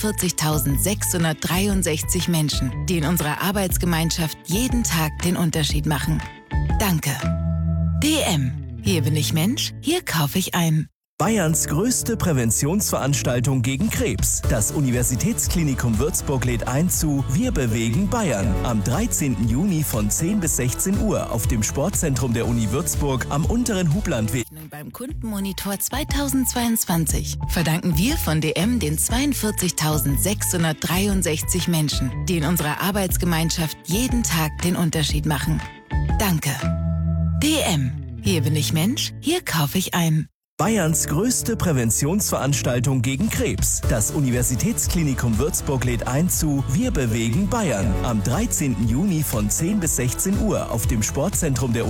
42.663 Menschen, die in unserer Arbeitsgemeinschaft jeden Tag den Unterschied machen. Danke. DM. Hier bin ich Mensch, hier kaufe ich ein. Bayerns größte Präventionsveranstaltung gegen Krebs. Das Universitätsklinikum Würzburg lädt ein zu Wir bewegen Bayern am 13. Juni von 10 bis 16 Uhr auf dem Sportzentrum der Uni Würzburg am unteren Hublandweg. Beim Kundenmonitor 2022 verdanken wir von DM den 42.663 Menschen, die in unserer Arbeitsgemeinschaft jeden Tag den Unterschied machen. Danke. DM. Hier bin ich Mensch, hier kaufe ich ein. Bayerns größte Präventionsveranstaltung gegen Krebs. Das Universitätsklinikum Würzburg lädt ein zu Wir bewegen Bayern am 13. Juni von 10 bis 16 Uhr auf dem Sportzentrum der